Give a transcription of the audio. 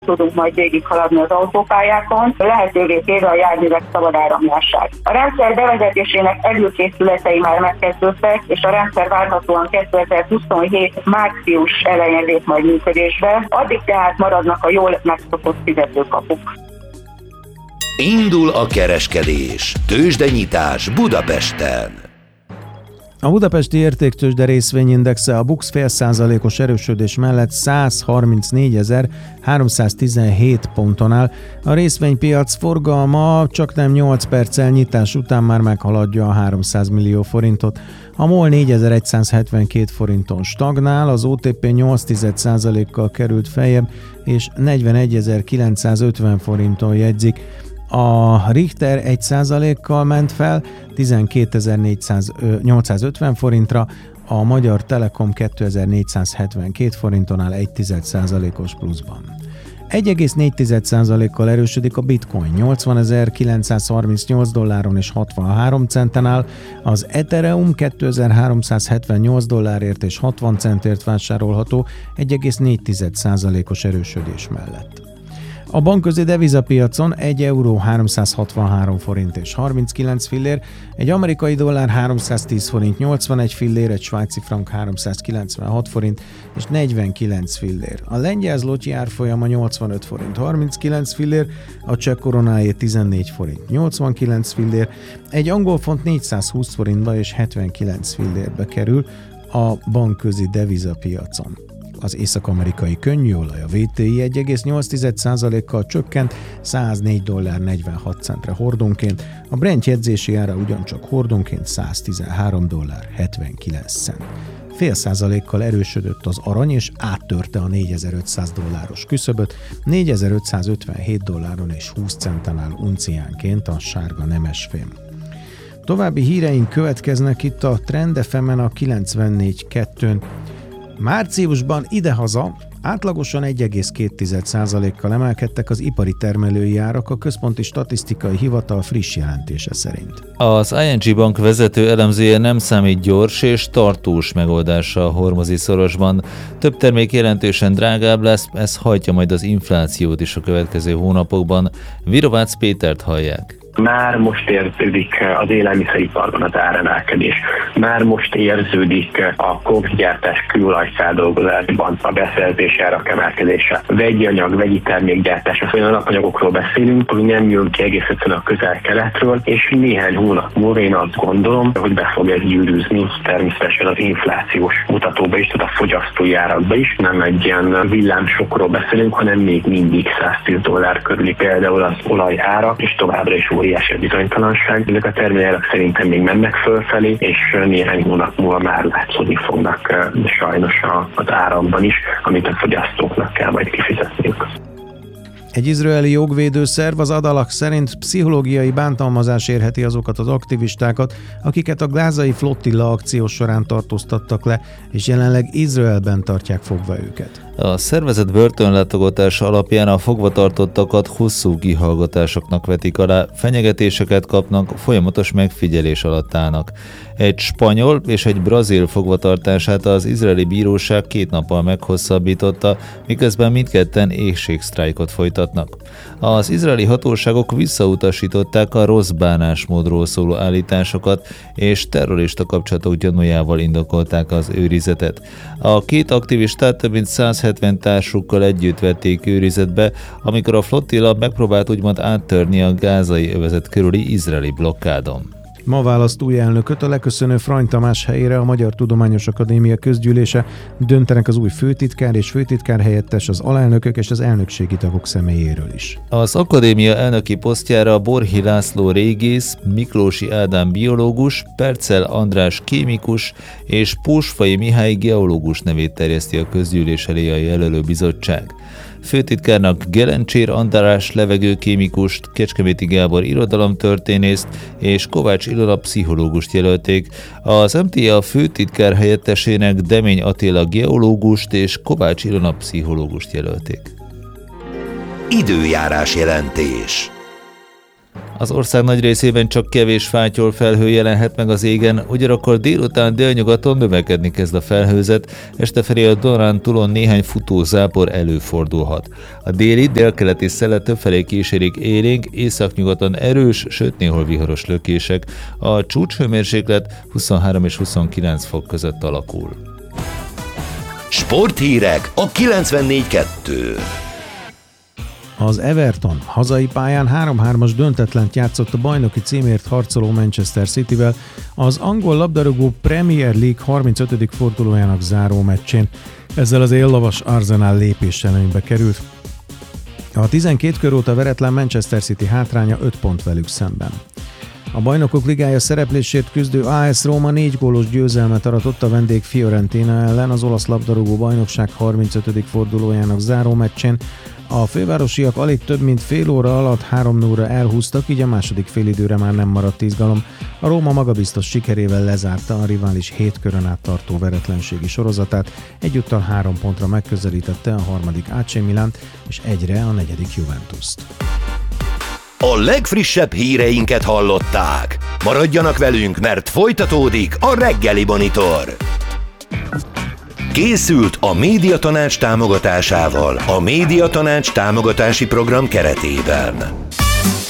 tudunk majd végighaladni az autópályákon, lehetővé téve a járművek szabad áramlását. A rendszer bevezetésének előkészületei már megkezdődtek, és a rendszer várhatóan 2027. március elején lép majd működésbe, addig tehát maradnak a jól megszokott fizetőkapuk. Indul a kereskedés. Tőzsdenyitás Budapesten. A budapesti értéktőzsde részvényindexe a BUX fél százalékos erősödés mellett 134.317 ponton áll. A részvénypiac forgalma csaknem 8 perccel nyitás után már meghaladja a 300 millió forintot. A MOL 4172 forinton stagnál, az OTP 0,8%-kal került feljebb, és 41.950 forinton jegyzik. A Richter 1%-kal ment fel, 12.850 forintra, a Magyar Telekom 2.472 forinton áll 1,1%-os pluszban. 1,4%-kal erősödik a Bitcoin, 80.938 dolláron és 63 centen áll, az Ethereum 2.378 dollárért és 60 centért vásárolható 1,4%-os erősödés mellett. A bankközi devizapiacon 1 euró 363 forint és 39 fillér, egy amerikai dollár 310 forint 81 fillér, egy svájci frank 396 forint és 49 fillér. A lengyel zloty árfolyama 85 forint 39 fillér, a cseh koronáé 14 forint 89 fillér, egy angol font 420 forintba és 79 fillérbe kerül a bankközi devizapiacon. Az észak-amerikai könnyűolaj, a WTI 1,8%-kal csökkent 104 dollár 46 centre hordonként, a Brent jegyzési ára ugyancsak hordonként 113 dollár 79 cent. Fél százalékkal erősödött az arany, és áttörte a 4500 dolláros küszöböt, 4557 dolláron és 20 centen áll unciánként a sárga nemesfém. További híreink következnek itt a Trend FM-en a 94.2-n. Márciusban idehaza átlagosan 1,2%-kal emelkedtek az ipari termelői árak a Központi Statisztikai Hivatal friss jelentése szerint. Az ING Bank vezető elemzője nem számít gyors és tartós megoldásra a hormuzi szorosban. Több termék jelentősen drágább lesz, ez hajtja majd az inflációt is a következő hónapokban. Virovácz Pétert hallják. Már most érződik az élelmiszeriparban az áremelkedés. Már most érződik a kokszgyártás, kőolajfeldolgozásban a beszerzési árak emelkedése. Vegyi anyag, vegyi termékgyártás, olyan alapanyagokról beszélünk, ami nem jön ki egész egyszerűen a közel-keletről, és néhány hónap múlva én azt gondolom, hogy be fog ez gyűrűzni természetesen az inflációs mutatóba is, tehát a fogyasztói árakba is. Nem egy ilyen villámsokról beszélünk, hanem még mindig 110 dollár körüli például az olaj ára, és továbbra is óriási bizonytalanság. Ezek a termékek szerintem még mennek fölfelé, és néhány hónap múlva már látszódni fognak sajnos az árakban is, amit a fogyasztóknak kell majd kifizetniük. Egy izraeli jogvédőszerv, az Adalak szerint pszichológiai bántalmazás érheti azokat az aktivistákat, akiket a gázai flottilla akció során tartóztattak le, és jelenleg Izraelben tartják fogva őket. A szervezett börtönlátogatás alapján a fogvatartottakat hosszú kihallgatásoknak vetik alá, fenyegetéseket kapnak, folyamatos megfigyelés alatt állnak. Egy spanyol és egy brazil fogvatartását az izraeli bíróság 2 nappal meghosszabbította, miközben mindketten éhségsztrájkot folytatnak. Az izraeli hatóságok visszautasították a rossz bánásmódról szóló állításokat, és terrorista kapcsolatok gyanújával indokolták az őrizetet. A 2 aktivistát több mint 170 társukkal együtt vették őrizetbe, amikor a flottilla megpróbált úgymond áttörni a gázai övezet körüli izraeli blokkádon. Ma választ új elnököt, a leköszönő Frany Tamás helyére a Magyar Tudományos Akadémia közgyűlése, döntenek az új főtitkár és főtitkár helyettes, az alelnökök és az elnökségi tagok személyéről is. Az akadémia elnöki posztjára Borhi László régész, Miklósi Ádám biológus, Percel András kémikus és Pósfai Mihály geológus nevét terjeszti a közgyűlés elé a jelölő bizottság. Főtitkárnak Gelencsér András levegőkémikust, Kecskeméti Gábor irodalomtörténészt és Kovács Ilona pszichológust jelölték. Az MTA főtitkár helyettesének Demény Attila geológust és Kovács Ilona pszichológust jelölték. Időjárás jelentés. Az ország nagy részében csak kevés fátyol felhő jelenhet meg az égen, ugyanakkor délután délnyugaton növekedni kezd a felhőzet, este felé a Dunántúlon néhány futózápor előfordulhat. A déli, délkeleti szelet többfelé kísérik élénk, északnyugaton erős, sőt néhol viharos lökések. A csúcshőmérséklet 23 és 29 fok között alakul. Sporthírek a 94.2. Az Everton hazai pályán 3-3-as döntetlent játszott a bajnoki címért harcoló Manchester Cityvel az angol labdarúgó Premier League 35. fordulójának záró meccsén. Ezzel az éllavas Arsenal lépéselőnybe került. A 12 kör óta veretlen Manchester City hátránya 5 pont velük szemben. A Bajnokok Ligája szereplésért küzdő AS Róma 4 gólos győzelmet aratott a vendég Fiorentina ellen az olasz labdarúgó bajnokság 35. fordulójának záró meccsén. A fővárosiak alig több mint fél óra alatt 3-0-ra elhúztak, így a második félidőre már nem maradt izgalom. A Róma magabiztos sikerével lezárta a rivális 7 körön át tartó veretlenségi sorozatát, egyúttal 3 pontra megközelítette a harmadik AC Milánt és 1-re a negyedik Juventust. A legfrissebb híreinket hallották. Maradjanak velünk, mert folytatódik a reggeli Monitor. Készült a Médiatanács támogatásával a Médiatanács támogatási program keretében.